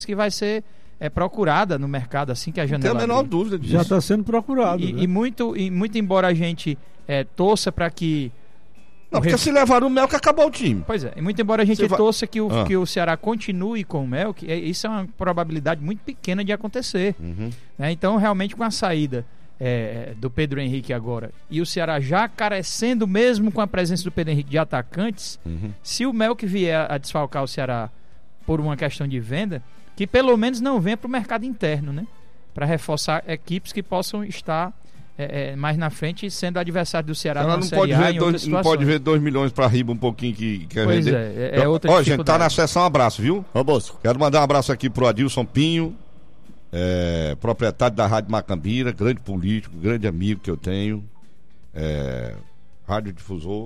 que vai ser procurada no mercado assim que a janela. Não tem a menor dúvida disso. Já está sendo procurado. E muito embora a gente torça para que... Não, porque se levar o Melk, acabou o time. Pois é, e muito embora a gente torça que o Ceará continue com o Melk, isso é uma probabilidade muito pequena de acontecer. Né? Então, realmente, com a saída do Pedro Henrique agora, e o Ceará já carecendo mesmo com a presença do Pedro Henrique de atacantes, se o Melk vier a desfalcar o Ceará por uma questão de venda, que pelo menos não venha para o mercado interno, né? Para reforçar equipes que possam estar mais na frente, sendo adversário do Ceará na Série A em outras situações. Não pode ver 2 milhões para riba um pouquinho que quer vender. É outra dificuldade. Gente, tá na sessão, um abraço, viu? Ô, Bosco. Quero mandar um abraço aqui pro Adilson Pinho, proprietário da Rádio Macambira, grande político, grande amigo que eu tenho, radiodifusor,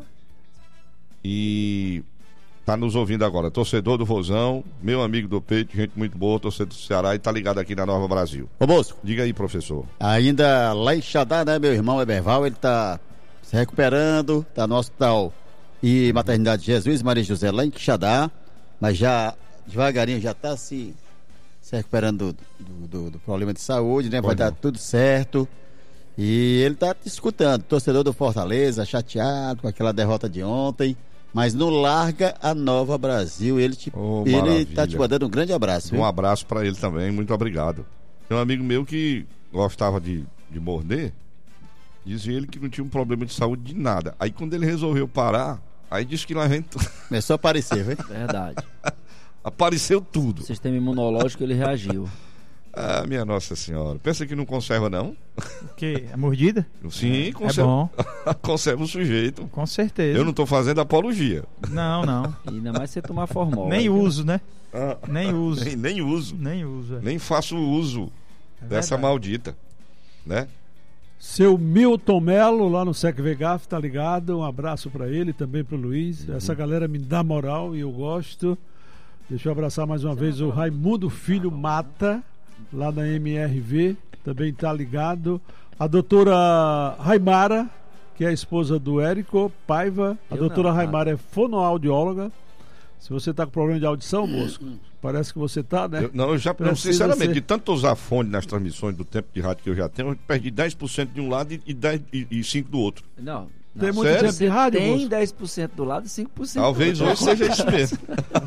e tá nos ouvindo agora, torcedor do Vozão, meu amigo do peito, gente muito boa, torcedor do Ceará, e tá ligado aqui na Nova Brasil. Ô, Bosco. Diga aí, professor. Ainda lá em Xadá, né, meu irmão Eberval, ele tá se recuperando, tá no hospital e maternidade Jesus Maria José lá em Xadá, mas já devagarinho já tá se recuperando do problema de saúde, né? Vai dar tudo certo. E ele tá te escutando, torcedor do Fortaleza, chateado com aquela derrota de ontem, mas não larga a Nova Brasil. Ele tá te mandando um grande abraço. Um abraço para ele também, muito obrigado. Tem um amigo meu que gostava de morder, dizia ele que não tinha um problema de saúde de nada. Aí quando ele resolveu parar, aí disse que lá vem começou a aparecer, viu? Verdade. Apareceu tudo. O sistema imunológico, ele reagiu. Ah, minha Nossa Senhora. Pensa que não conserva, não? O quê? A mordida? Sim, conserva. É bom. Conserva o sujeito. Com certeza. Eu não tô fazendo apologia. Não. E ainda mais você tomar formol. Nem uso, né? Nem uso. Nem uso. Nem uso. Nem faço uso dessa maldita, né? Seu Milton Melo, lá no Sec Vegaf, tá ligado? Um abraço pra ele, também pro Luiz. Essa galera me dá moral e eu gosto. Deixa eu abraçar mais uma vez o Raimundo Filho Mata, lá da MRV, também tá ligado. A doutora Raimara, que é a esposa do Érico Paiva. A doutora Raimara é fonoaudióloga. Se você tá com problema de audição, Bosco, parece que você tá, né? Eu já, sinceramente, de tanto usar fone nas transmissões do tempo de rádio que eu já tenho, eu perdi 10% de um lado e 5% do outro. Não. Tem muito tempo de rádio, tem 10% do lado e 5% talvez do outro. Talvez hoje seja isso mesmo.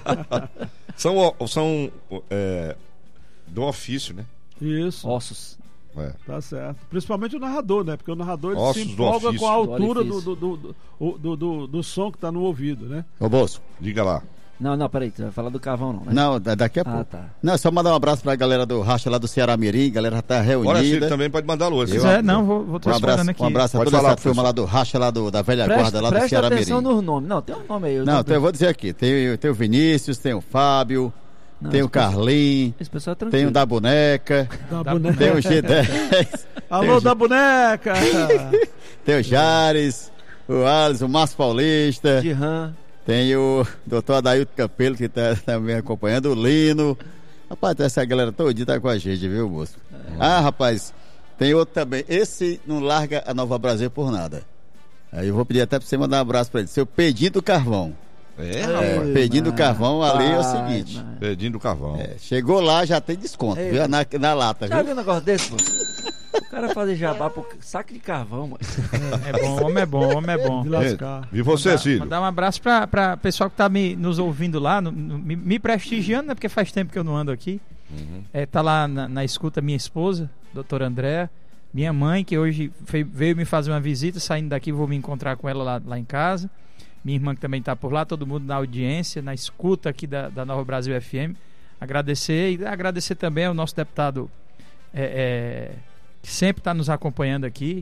São do ofício, né? Isso. Ossos. Tá certo. Principalmente o narrador, né? Porque o narrador ele se Ossos empolga com a altura do do som que tá no ouvido, né? Ô, Bosco. Diga lá. Não, peraí, tu vai falar do Carvão, não, né? Não, daqui a pouco. Tá. Não, é só mandar um abraço pra galera do Racha lá do Ceará Mirim, galera tá reunida. Olha, ele também pode mandar alô. Vou transformando aqui. Um abraço a toda essa turma lá do Racha, lá da velha guarda, lá do Ceará Mirim. Presta atenção nos nomes. Não, tem um nome aí. Não, então eu vou dizer aqui. Tem o Vinícius, tem o Fábio, tem o Carlinhos, tem o da Boneca, tem o G10. Alô, da Boneca! Tem o Jares, o Alisson, o Márcio Paulista. Dihan. Tem o doutor Adailton Campelo, que tá também acompanhando, o Lino. Rapaz, essa galera todinha tá com a gente, viu, moço? Rapaz, tem outro também. Esse não larga a Nova Brasil por nada. Aí eu vou pedir até pra você mandar um abraço pra ele. Seu Pedinho do Carvão. Rapaz. Pedinho do Carvão ali é o seguinte. Pedinho do Carvão. Chegou lá, já tem desconto, viu? Na lata, Já viu? viu um negócio desse, pô? O cara fazer jabá pro saco de carvão, mano. É bom, homem é bom. De lascar. E você, Cílio? Mandar um abraço pra pessoal que tá nos ouvindo lá, me prestigiando, né? Porque faz tempo que eu não ando aqui. Tá lá na escuta minha esposa, doutora Andréa, minha mãe, que hoje veio me fazer uma visita, saindo daqui vou me encontrar com ela lá em casa. Minha irmã que também tá por lá, todo mundo na audiência, na escuta aqui da Nova Brasil FM. Agradecer também ao nosso deputado que sempre está nos acompanhando aqui,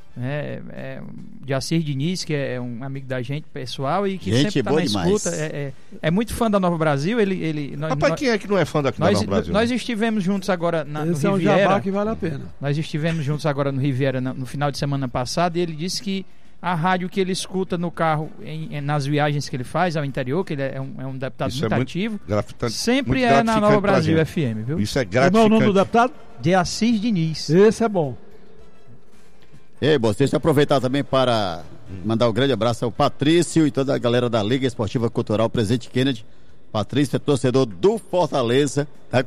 Jacir Diniz, que é um amigo da gente, pessoal, e que gente sempre está na demais. escuta. É muito fã da Nova Brasil. Rapaz, quem é que não é fã daqui da Nova Brasil? Nós estivemos juntos agora no Esse é um Riviera. jabá que vale a pena. Nós estivemos juntos agora no Riviera no final de semana passado, e ele disse que a rádio que ele escuta no carro, nas viagens que ele faz ao interior, que ele é um deputado muito ativo, sempre muito na Nova Brasil FM, viu? Isso é Como gratificante. é o nome do deputado? Jacir Diniz. Esse é bom. Ei, Bosco, deixa eu aproveitar também para mandar um grande abraço ao Patrício e toda a galera da Liga Esportiva Cultural Presidente Kennedy, Patrício é torcedor do Fortaleza, tá